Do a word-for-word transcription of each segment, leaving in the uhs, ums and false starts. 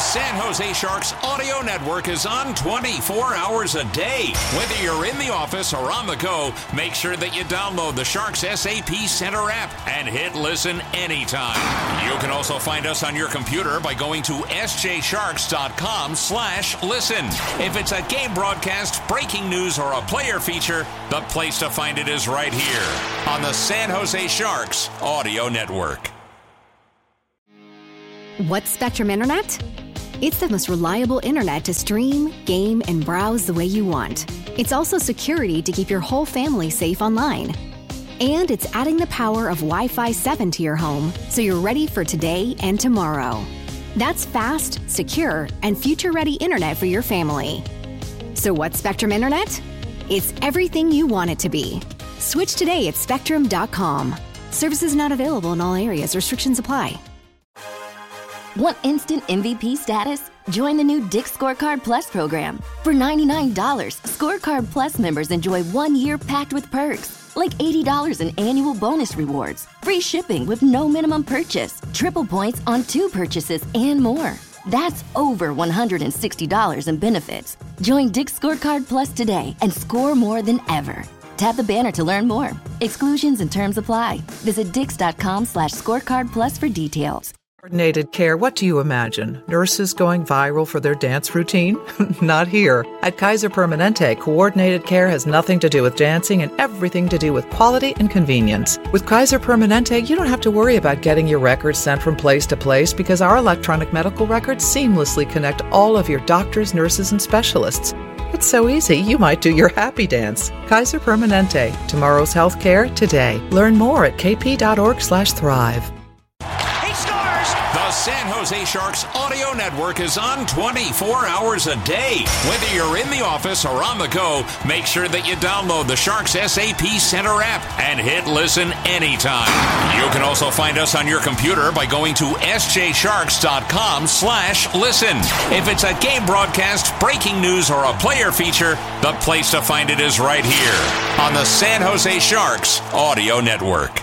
San Jose Sharks Audio Network is on twenty-four hours a day. Whether you're in the office or on the go, make sure that you download the Sharks S A P Center app and hit listen anytime. You can also find us on your computer by going to s j sharks dot com slash listen. If it's a game broadcast, breaking news, or a player feature, the place to find it is right here on the San Jose Sharks Audio Network. What's Spectrum Internet? It's the most reliable internet to stream, game, and browse the way you want. It's also security to keep your whole family safe online. And it's adding the power of Wi-Fi seven to your home so you're ready for today and tomorrow. That's fast, secure, and future-ready internet for your family. So what's Spectrum Internet? It's everything you want it to be. Switch today at spectrum dot com. Services not available in all areas. Restrictions apply. Want instant M V P status? Join the new Dick's Scorecard Plus program. For ninety-nine dollars, Scorecard Plus members enjoy one year packed with perks, like eighty dollars in annual bonus rewards, free shipping with no minimum purchase, triple points on two purchases, and more. That's over one hundred sixty dollars in benefits. Join Dick's Scorecard Plus today and score more than ever. Tap the banner to learn more. Exclusions and terms apply. Visit dix.com slash scorecard plus for details. Coordinated care, what do you imagine? Nurses going viral for their dance routine? Not here. At Kaiser Permanente, coordinated care has nothing to do with dancing and everything to do with quality and convenience. With Kaiser Permanente, you don't have to worry about getting your records sent from place to place because our electronic medical records seamlessly connect all of your doctors, nurses, and specialists. It's so easy, you might do your happy dance. Kaiser Permanente, tomorrow's healthcare today. Learn more at kp.org slash thrive. The San Jose Sharks Audio Network is on twenty-four hours a day. Whether you're in the office or on the go, make sure that you download the Sharks S A P Center app and hit listen anytime. You can also find us on your computer by going to s j sharks dot com slash listen. If it's a game broadcast, breaking news, or a player feature, the place to find it is right here on the San Jose Sharks Audio Network.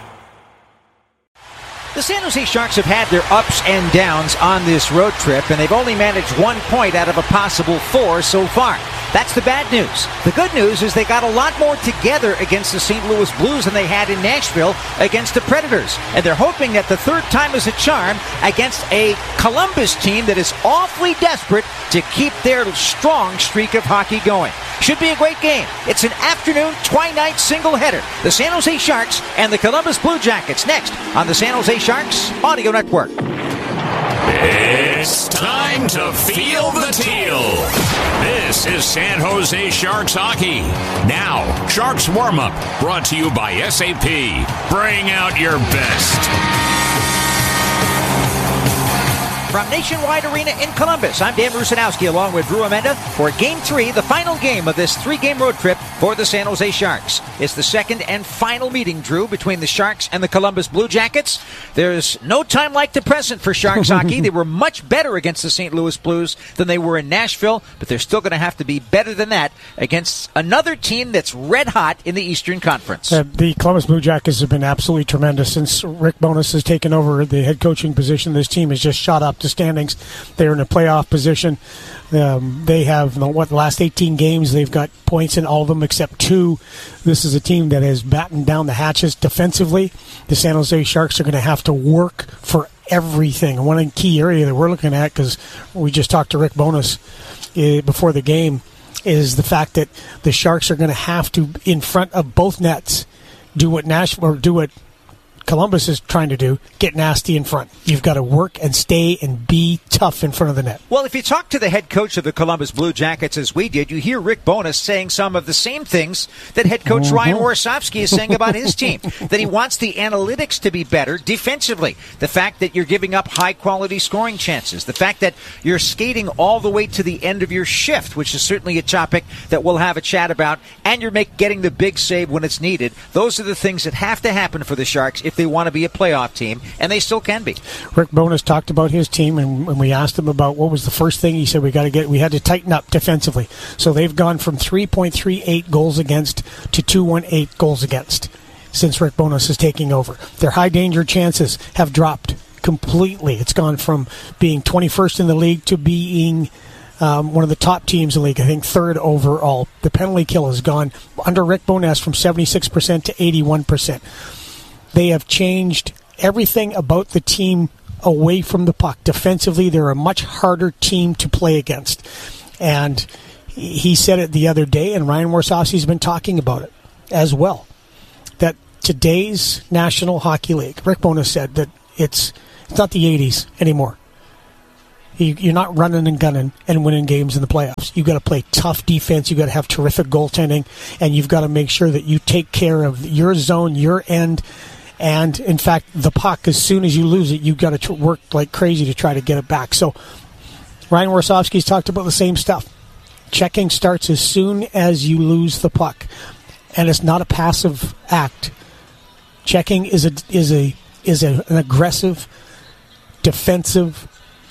The San Jose Sharks have had their ups and downs on this road trip, and they've only managed one point out of a possible four so far. That's the bad news. The good news is they got a lot more together against the Saint Louis Blues than they had in Nashville against the Predators. And they're hoping that the third time is a charm against a Columbus team that is awfully desperate to keep their strong streak of hockey going. Should be a great game. It's an afternoon, twilight single header. The San Jose Sharks and the Columbus Blue Jackets next on the San Jose Sharks Audio Network. It's time to feel the teal. This is San Jose Sharks hockey. Now, Sharks warm-up brought to you by S A P. Bring out your best. From Nationwide Arena in Columbus, I'm Dan Rusanowski along with Drew Amenda for Game three, the final game of this three-game road trip for the San Jose Sharks. It's the second and final meeting, Drew, between the Sharks and the Columbus Blue Jackets. There's no time like the present for Sharks hockey. They were much better against the Saint Louis Blues than they were in Nashville, but they're still going to have to be better than that against another team that's red hot in the Eastern Conference. Uh, the Columbus Blue Jackets have been absolutely tremendous since Rick Bowness has taken over the head coaching position. This team has just shot up to standings. They're in a playoff position. Um, they have, what, the last eighteen games, they've got points in all of them except two. This is a team that has battened down the hatches defensively. The San Jose Sharks are going to have to work for everything. One key area that we're looking at, because we just talked to Rick Bowness uh, before the game, is the fact that the Sharks are going to have to, in front of both nets, do what Nashville, or do what Columbus is trying to do, get nasty in front. You've got to work and stay and be tough in front of the net. Well, if you talk to the head coach of the Columbus Blue Jackets, as we did, you hear Rick Bowness saying some of the same things that head coach mm-hmm. Ryan Warsofsky is saying about his team, that he wants the analytics to be better defensively, the fact that you're giving up high-quality scoring chances, the fact that you're skating all the way to the end of your shift, which is certainly a topic that we'll have a chat about, and you're make, getting the big save when it's needed. Those are the things that have to happen for the Sharks if they want to be a playoff team, and they still can be. Rick Bowness talked about his team, and when we asked him about what was the first thing, he said we got to get, we had to tighten up defensively. So they've gone from three point three eight goals against to two point one eight goals against since Rick Bowness is taking over. Their high danger chances have dropped completely. It's gone from being twenty-first in the league to being um, one of the top teams in the league. I think third overall. The penalty kill has gone under Rick Bowness from seventy-six percent to eighty-one percent. They have changed everything about the team away from the puck. Defensively, they're a much harder team to play against. And he said it the other day, and Ryan Warsofsky's been talking about it as well, that today's National Hockey League, Rick Bowness said that it's, it's not the eighties anymore. You, you're not running and gunning and winning games in the playoffs. You've got to play tough defense. You've got to have terrific goaltending, and you've got to make sure that you take care of your zone, your end. And, in fact, the puck, as soon as you lose it, you've got to tr- work like crazy to try to get it back. So Ryan Warsofsky's talked about the same stuff. Checking starts as soon as you lose the puck. And it's not a passive act. Checking is a is a is a, an aggressive, defensive,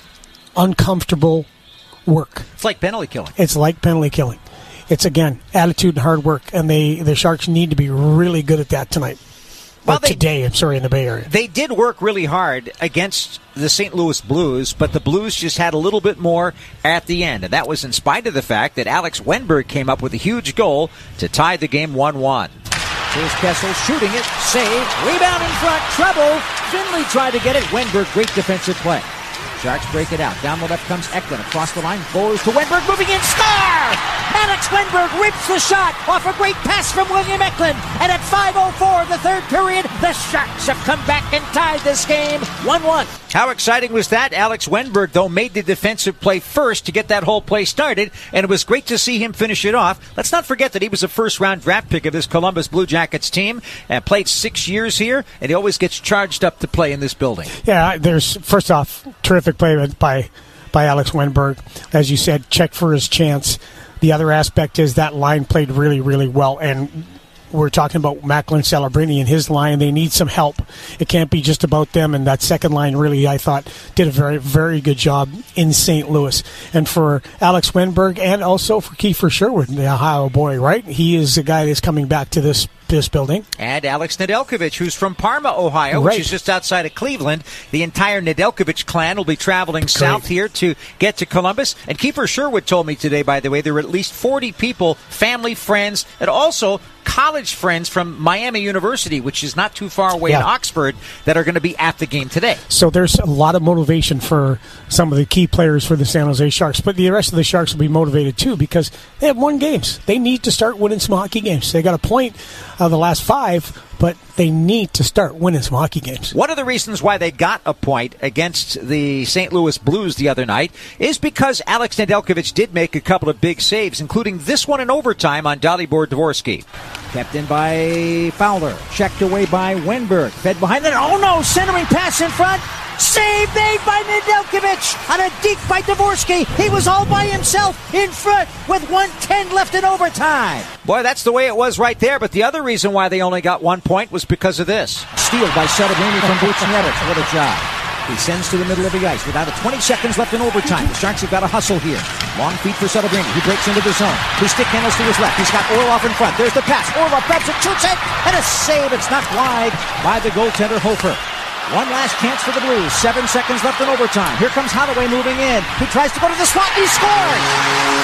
uncomfortable work. It's like penalty killing. It's like penalty killing. It's, again, attitude and hard work. And they the Sharks need to be really good at that tonight. Well, they, today, I'm sorry, in the Bay Area. They did work really hard against the Saint Louis Blues, but the Blues just had a little bit more at the end. And that was in spite of the fact that Alex Wenberg came up with a huge goal to tie the game one one. Here's Kessel shooting it, save, rebound in front, trouble. Finley tried to get it. Wenberg, great defensive play. Sharks break it out. Down the left comes Eklund. Across the line, goes to Wenberg, moving in, score! Alex Wenberg rips the shot off a great pass from William Eklund. And at five oh four of the third period, the Sharks have come back and tied this game one one. How exciting was that? Alex Wenberg, though, made the defensive play first to get that whole play started, and it was great to see him finish it off. Let's not forget that he was a first-round draft pick of this Columbus Blue Jackets team and played six years here, and he always gets charged up to play in this building. Yeah, there's, first off, terrific play by, by Alex Wenberg. As you said, check for his chance. The other aspect is that line played really, really well, and we're talking about Macklin Celebrini and his line. They need some help. It can't be just about them. And that second line really, I thought, did a very, very good job in Saint Louis. And for Alex Wenberg and also for Kiefer Sherwood, the Ohio boy, right? He is the guy that's coming back to this this building. And Alex Nedeljkovic, who's from Parma, Ohio, right, which is just outside of Cleveland. The entire Nedeljkovic clan will be traveling Great. south here to get to Columbus. And Kiefer Sherwood told me today, by the way, there were at least forty people, family, friends, and also college friends from Miami University, which is not too far away yeah. in Oxford, that are going to be at the game today. So there's a lot of motivation for some of the key players for the San Jose Sharks, but the rest of the Sharks will be motivated too because they have won games. They need to start winning some hockey games. They got a point of the last five, but they need to start winning some hockey games. One of the reasons why they got a point against the Saint Louis Blues the other night is because Alex Nedeljkovic did make a couple of big saves, including this one in overtime on Dalibor Dvorsky. Kept in by Fowler. Checked away by Wenberg. Fed behind it. Oh no! Centering pass in front. Save made by Nedeljkovic on a deke by Dvorsky. He was all by himself in front with one ten left in overtime. Boy, that's the way it was right there. But the other reason why they only got one point was because of this. Steal by Celebrini from Buchnevich. What a job. He sends to the middle of the ice without twenty seconds left in overtime. The Sharks have got a hustle here. Long feet for Celebrini. He breaks into the zone. His stick handles to his left. He's got Orlov in front. There's the pass. Orlov grabs it, shoots it, and a save. It's not wide by the goaltender Hofer. One last chance for the Blues. Seven seconds left in overtime. Here comes Holloway moving in. He tries to go to the slot. He scores!